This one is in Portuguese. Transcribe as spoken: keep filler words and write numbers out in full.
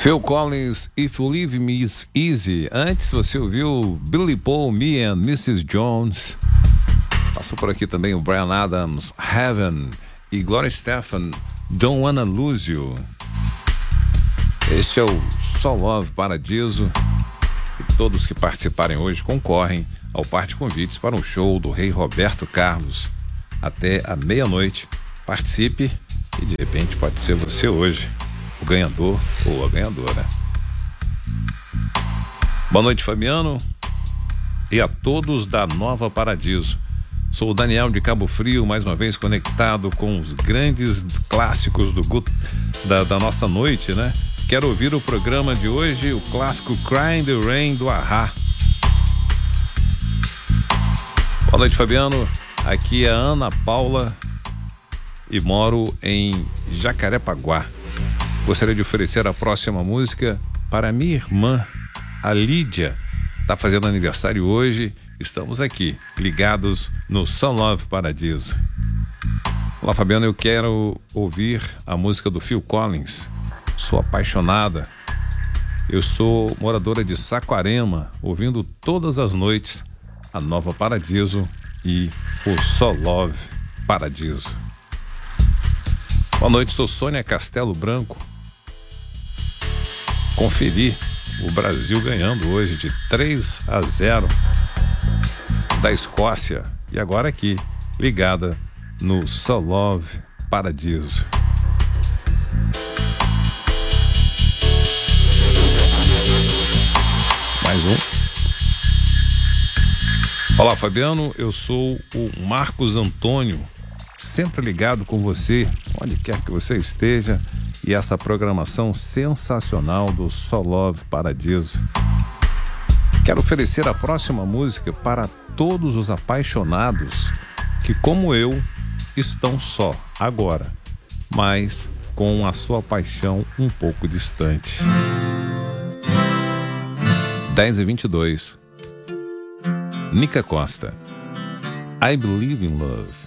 Phil Collins, If You Leave Me Easy. Antes você ouviu Billy Paul, Me and missus Jones. Passou por aqui também o Bryan Adams, Heaven. E Gloria Estefan, Don't Wanna Lose You. Este é o Só Love Paradiso. E todos que participarem hoje concorrem ao par de convites para um show do Rei Roberto Carlos até a meia-noite. Participe e de repente pode ser você hoje o ganhador ou a ganhadora. Boa noite, Fabiano, e a todos da Nova Paradiso. Sou o Daniel de Cabo Frio, mais uma vez conectado com os grandes clássicos do, da, da nossa noite, né? Quero ouvir o programa de hoje, o clássico Cry in the Rain do A-ha. Boa noite, Fabiano. Aqui é a Ana Paula e moro em Jacarepaguá. Gostaria de oferecer a próxima música para minha irmã, a Lídia. Está fazendo aniversário hoje. Estamos aqui, ligados no Só Love Paradiso. Olá, Fabiano, eu quero ouvir a música do Phil Collins. Sou apaixonada. Eu sou moradora de Saquarema, ouvindo todas as noites a Nova Paradiso e o Só Love Paradiso. Boa noite, sou Sônia Castelo Branco. Conferi o Brasil ganhando hoje de três a zero da Escócia. E agora aqui, ligada no Só Love Paradiso. Mais um. Olá, Fabiano, eu sou o Marcos Antônio, sempre ligado com você, onde quer que você esteja, e essa programação sensacional do Só Love Paradiso. Quero oferecer a próxima música para todos os apaixonados que, como eu, estão só agora, mas com a sua paixão um pouco distante. dez e vinte e dois. Nica Costa, I Believe in Love.